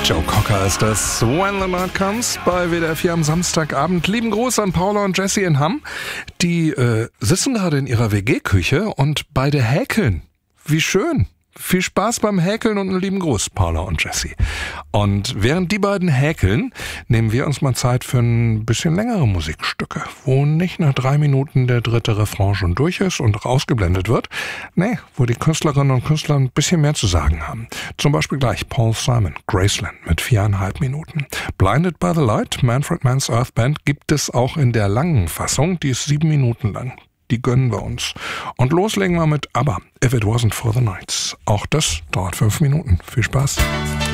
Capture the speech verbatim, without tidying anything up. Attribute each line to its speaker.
Speaker 1: Joe Cocker ist das When the Night Comes bei W D R vier am Samstagabend. Lieben Gruß an Paula und Jessie in Hamm. Die äh, sitzen gerade in ihrer W G-Küche und beide häkeln. Wie schön. Viel Spaß beim Häkeln und einen lieben Gruß, Paula und Jessie. Und während die beiden häkeln, nehmen wir uns mal Zeit für ein bisschen längere Musikstücke, wo nicht nach drei Minuten der dritte Refrain schon durch ist und rausgeblendet wird. Nee, wo die Künstlerinnen und Künstler ein bisschen mehr zu sagen haben. Zum Beispiel gleich Paul Simon, Graceland mit viereinhalb Minuten. Blinded by the Light, Manfred Mann's Earth Band, gibt es auch in der langen Fassung, die ist sieben Minuten lang. Die gönnen wir uns. Und loslegen wir mit ABBA, If It Wasn't for the Nights. Auch das dauert fünf Minuten. Viel Spaß.